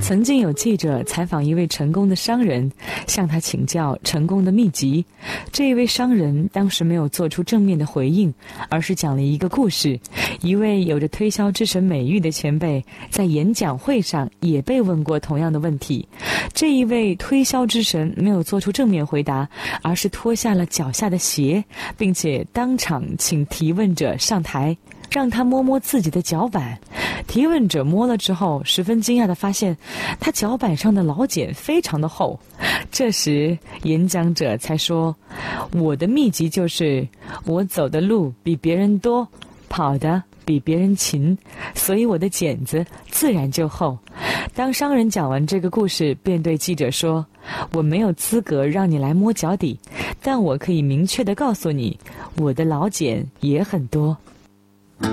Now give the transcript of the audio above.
曾经有记者采访一位成功的商人，向他请教成功的秘籍。这一位商人当时没有做出正面的回应，而是讲了一个故事。一位有着推销之神美誉的前辈，在演讲会上也被问过同样的问题。这一位推销之神没有做出正面回答，而是脱下了脚下的鞋，并且当场请提问者上台，让他摸摸自己的脚板。提问者摸了之后，十分惊讶地发现他脚板上的老茧非常的厚。这时演讲者才说，我的秘籍就是我走的路比别人多，跑的比别人勤，所以我的茧子自然就厚。当商人讲完这个故事，便对记者说，我没有资格让你来摸脚底，但我可以明确地告诉你，我的老茧也很多。